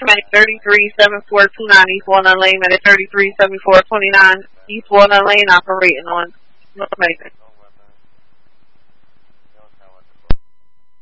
Mac 337429 East Walnut Lane, Medic 337429 East Walnut Lane, operating on North Mason.